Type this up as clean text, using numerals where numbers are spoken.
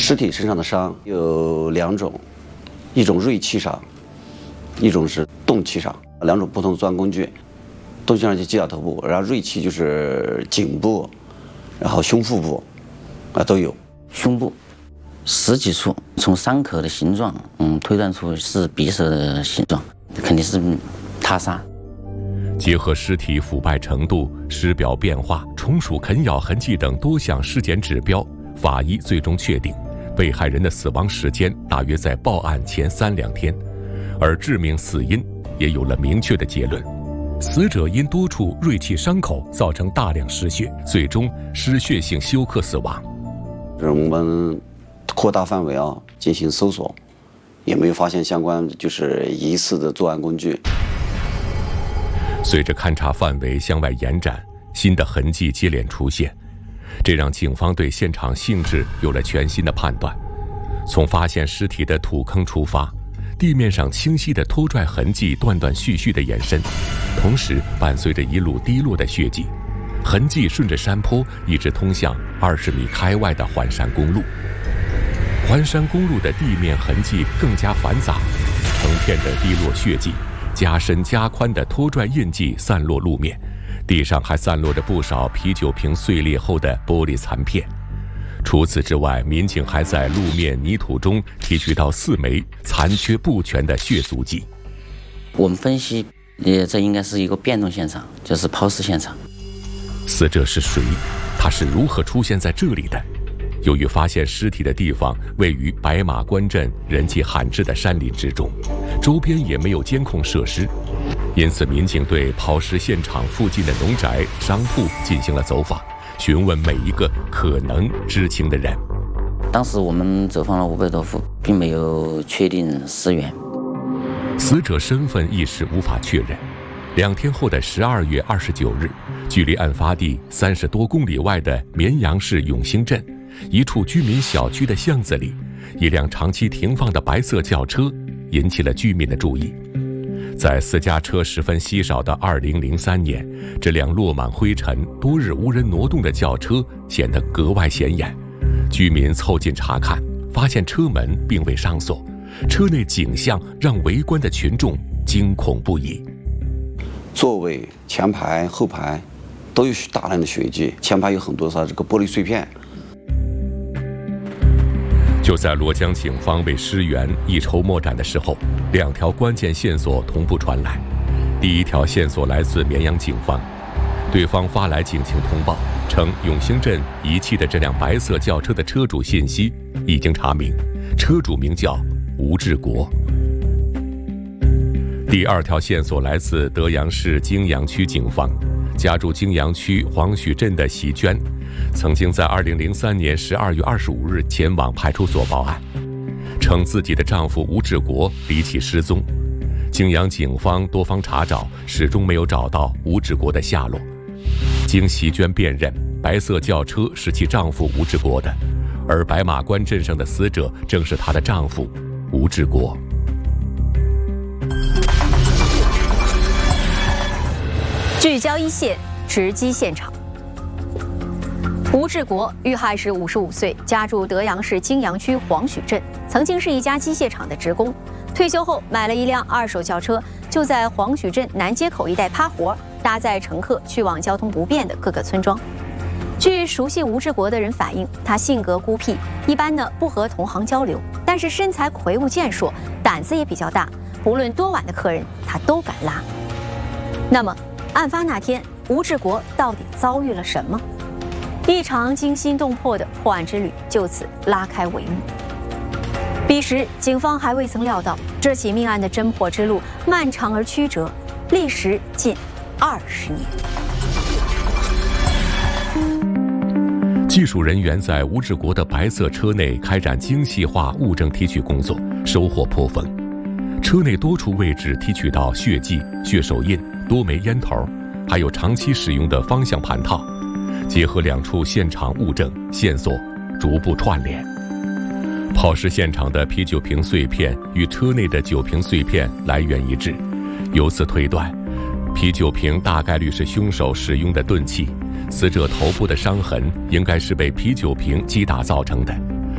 尸体身上的伤有2种，一种锐器伤，一种是钝器伤，2种不同的作案工具。钝器伤就击打头部，然后锐器就是颈部，然后胸腹部，都有。 胸部10几处，从伤口的形状，推断出是匕首的形状，肯定是他杀。 结合尸体腐败程度、尸表变化、虫鼠啃咬痕迹等多项尸检指标，法医最终确定，被害人的死亡时间大约在报案前3、2天，而致命死因也有了明确的结论。死者因多处锐器伤口造成大量失血，最终失血性休克死亡。 我们扩大范围进行搜索，也没有发现相关疑似的作案工具。 随着勘查范围向外延展，新的痕迹接连出现，这让警方对现场性质有了全新的判断。从发现尸体的土坑出发，地面上清晰的拖拽痕迹断断续续地延伸，同时伴随着一路滴落的血迹，痕迹顺着山坡一直通向20米开外的环山公路。环山公路的地面痕迹更加繁杂，成片的滴落血迹，加深加宽的拖拽印记散落路面，地上还散落着不少啤酒瓶碎裂后的玻璃残片。除此之外，民警还在路面泥土中提取到4枚残缺不全的血足迹。 我们分析，这应该是一个变动现场，就是抛尸现场。 死者是谁？他是如何出现在这里的？由于发现尸体的地方位于白马关镇人迹罕至的山林之中，周边也没有监控设施，因此民警对抛尸现场附近的农宅、商铺进行了走访，询问每一个可能知情的人。 当时我们走访了500多户，并没有确定尸源。 死者身份一时无法确认。2天后的12月29日，距离案发地30多公里外的绵阳市永兴镇一处居民小区的巷子里，一辆长期停放的白色轿车引起了居民的注意。在私家车十分稀少的2003年，这辆落满灰尘、多日无人挪动的轿车显得格外显眼。居民凑近查看，发现车门并未上锁，车内景象让围观的群众惊恐不已。 座位、前排、后排都有大量的血迹，前排有很多这个玻璃碎片。 就在罗江警方为尸源一筹莫展的时候，2条关键线索同步传来。第一条线索来自绵阳警方，对方发来警情通报，称永兴镇遗弃的这辆白色轿车的车主信息已经查明，车主名叫吴志国。第2条线索来自德阳市泾阳区警方，家住泾阳区黄许镇的席娟，曾经在2003年12月25日前往派出所报案，称自己的丈夫吴志国离奇失踪。泾阳警方多方查找，始终没有找到吴志国的下落。经席娟辨认，白色轿车是其丈夫吴志国的，而白马关镇上的死者正是她的丈夫吴志国。 聚焦一线，直击现场。吴志国遇害时55岁，家住德阳市泾阳区黄许镇，曾经是一家机械厂的职工。退休后买了一辆2手轿车，就在黄许镇南街口一带趴活，搭载乘客去往交通不便的各个村庄。据熟悉吴志国的人反映，他性格孤僻，一般呢不和同行交流，但是身材魁梧健硕，胆子也比较大，不论多晚的客人他都敢拉。那么案发那天，吴志国到底遭遇了什么？一场惊心动魄的破案之旅就此拉开帷幕。彼时，警方还未曾料到这起命案的侦破之路漫长而曲折，历时近20年。 技术人员在吴志国的白色车内开展精细化物证提取工作，收获颇丰。车内多处位置提取到血迹、血手印、多枚烟头，还有长期使用的方向盘套。结合2处现场物证线索，逐步串联。抛尸现场的啤酒瓶碎片与车内的酒瓶碎片来源一致，由此推断，啤酒瓶大概率是凶手使用的钝器，死者头部的伤痕应该是被啤酒瓶击打造成的。